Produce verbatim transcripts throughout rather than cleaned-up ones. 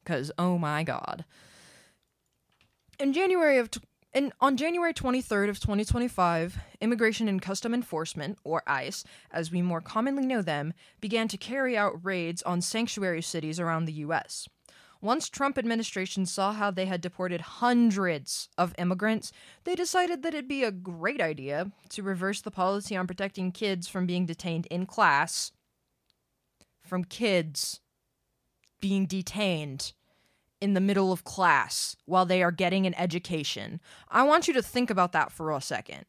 because, oh my god. In January of... T- in, on January twenty-third of twenty twenty-five, Immigration and Custom Enforcement, or ICE, as we more commonly know them, began to carry out raids on sanctuary cities around the U S. Once Trump administration saw how they had deported hundreds of immigrants, they decided that it'd be a great idea to reverse the policy on protecting kids from being detained in class from kids being detained in the middle of class while they are getting an education. I want you to think about that for a second.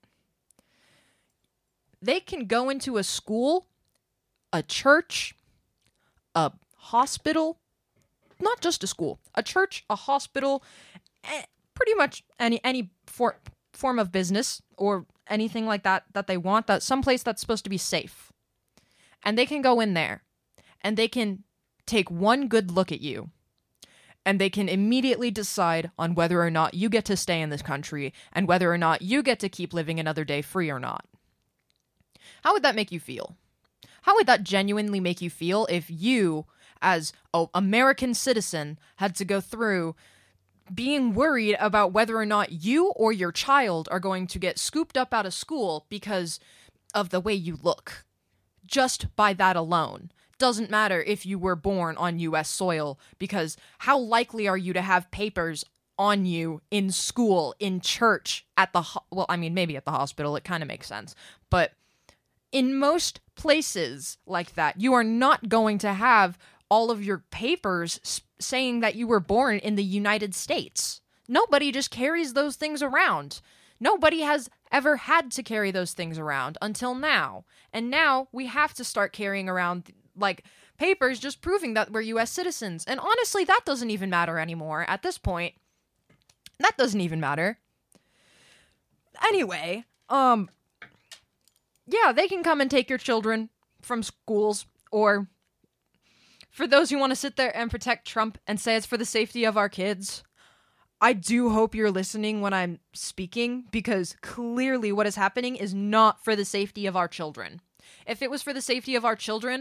They can go into a school, a church, a hospital, not just a school, a church, a hospital, eh, pretty much any any for, form of business or anything like that that they want, that someplace that's supposed to be safe. And they can go in there and they can take one good look at you and they can immediately decide on whether or not you get to stay in this country and whether or not you get to keep living another day free or not. How would that make you feel? How would that genuinely make you feel if you, as an American citizen, had to go through being worried about whether or not you or your child are going to get scooped up out of school because of the way you look? Just by that alone. Doesn't matter if you were born on U S soil, because how likely are you to have papers on you in school, in church, at the, ho- well, I mean, maybe at the hospital, it kind of makes sense, but in most places like that, you are not going to have all of your papers s- saying that you were born in the United States. Nobody just carries those things around. Nobody has ever had to carry those things around until now. And now we have to start carrying around, like, papers just proving that we're U S citizens. And honestly, that doesn't even matter anymore at this point. That doesn't even matter. Anyway, um, yeah, they can come and take your children from schools, or for those who want to sit there and protect Trump and say it's for the safety of our kids, I do hope you're listening when I'm speaking, because clearly what is happening is not for the safety of our children. If it was for the safety of our children,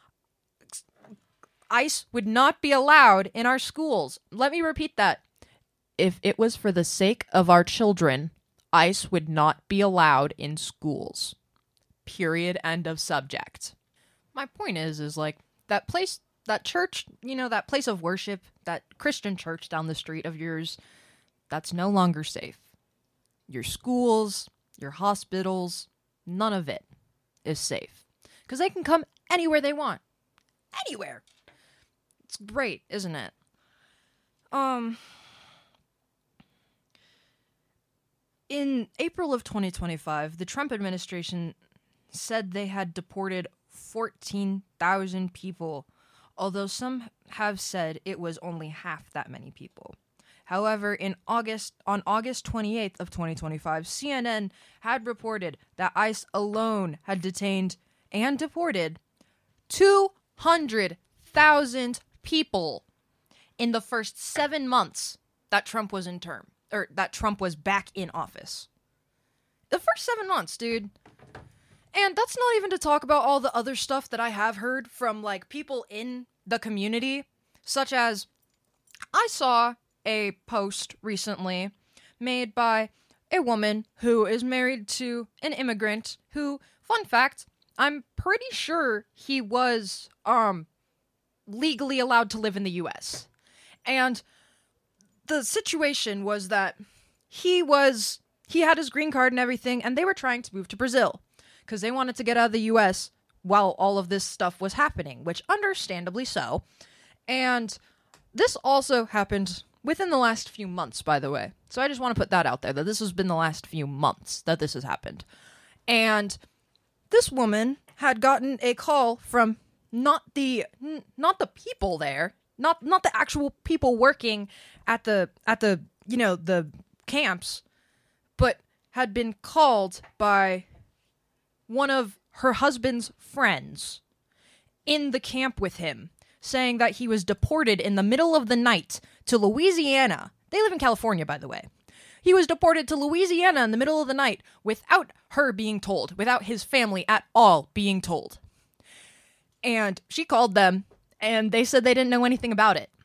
ICE would not be allowed in our schools. Let me repeat that. If it was for the sake of our children, ICE would not be allowed in schools. Period. End of subject. My point is, is like, that place, that church, you know, that place of worship, that Christian church down the street of yours, that's no longer safe. Your schools, your hospitals, none of it is safe. Because they can come anywhere they want. Anywhere. It's great, isn't it? Um... In April of twenty twenty-five, the Trump administration said they had deported fourteen thousand people, although some have said it was only half that many people. However, in August, on August twenty-eighth of twenty twenty-five, C N N had reported that ICE alone had detained and deported two hundred thousand people in the first seven months that Trump was in term. Or that Trump was back in office. The first seven months, dude. And that's not even to talk about all the other stuff that I have heard from, like, people in the community. Such as, I saw a post recently made by a woman who is married to an immigrant who, fun fact, I'm pretty sure he was, um, legally allowed to live in the U S. And the situation was that he was, he had his green card and everything, and they were trying to move to Brazil because they wanted to get out of the U S while all of this stuff was happening, which understandably so. And this also happened within the last few months, by the way. So I just want to put that out there, that this has been the last few months that this has happened. And this woman had gotten a call from not the, n- not the people there, Not not the actual people working at the, at the, you know, the camps, but had been called by one of her husband's friends in the camp with him, saying that he was deported in the middle of the night to Louisiana. They live in California, by the way. He was deported to Louisiana in the middle of the night without her being told, without his family at all being told. And she called them, and they said they didn't know anything about it.